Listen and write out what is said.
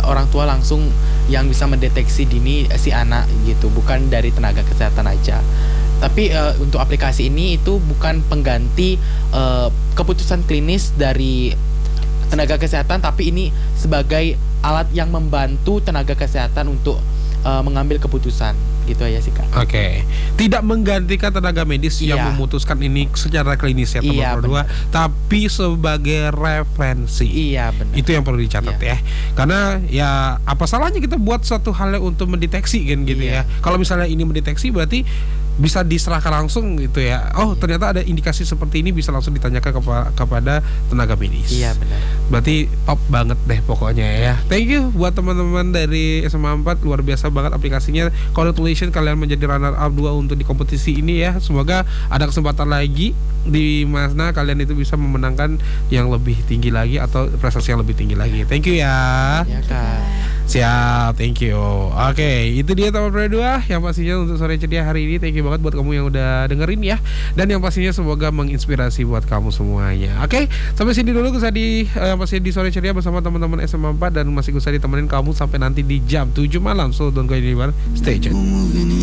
orang tua langsung yang bisa mendeteksi dini si anak gitu, bukan dari tenaga kesehatan aja. Tapi untuk aplikasi ini itu bukan pengganti keputusan klinis dari tenaga kesehatan, tapi ini sebagai alat yang membantu tenaga kesehatan untuk mengambil keputusan gitu aja sih Kak. Oke. Tidak menggantikan tenaga medis yang memutuskan ini secara klinis ya teman-teman berdua, tapi sebagai referensi. Iya benar. Itu yang perlu dicatat ya. Karena ya apa salahnya kita buat suatu hal yang untuk mendeteksi kan gitu ya. Kalau misalnya ini mendeteksi berarti bisa diserahkan langsung gitu ya. Oh ternyata ada indikasi seperti ini, bisa langsung ditanyakan kepada tenaga medis. Iya benar. Berarti top banget deh pokoknya ya. Thank you buat teman-teman dari SMA 4, luar biasa banget aplikasinya. Congratulations kalian menjadi runner up 2 untuk di kompetisi ini ya. Semoga ada kesempatan lagi di mana kalian itu bisa memenangkan yang lebih tinggi lagi atau prestasi yang lebih tinggi lagi. Thank you ya. Ya Kak. Siap, thank you. Oke, itu dia teman berdua yang pastinya untuk sore ceria hari ini. Thank you banget buat kamu yang udah dengerin ya. Dan yang pastinya semoga menginspirasi buat kamu semuanya. Oke, sampai sini dulu Gusadi masih di sore ceria bersama teman-teman SMA 4 dan masih Gusadi temenin kamu sampai nanti di jam 7 malam. So don't go anywhere, stay tuned.